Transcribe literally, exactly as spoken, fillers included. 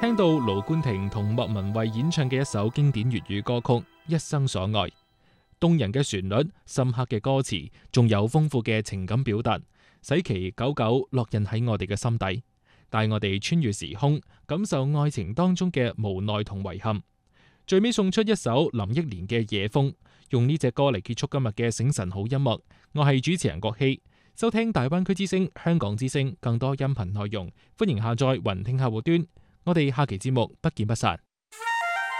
聽到盧冠廷同莫文蔚演唱嘅一首經典粵語歌曲《一生所愛》，動人嘅旋律、深刻嘅歌詞，仲有豐富嘅情感表達，使其久久烙印喺我哋嘅心底，帶我哋穿越時空，感受愛情當中嘅無奈同遺憾。最尾送出一首林憶蓮嘅《夜風》，用呢隻歌嚟結束今日嘅醒神好音樂。我係主持人郭希，收聽大灣區之聲、香港之聲更多音頻內容，歡迎下載雲聽客戶端。我哋下期節目不見不散。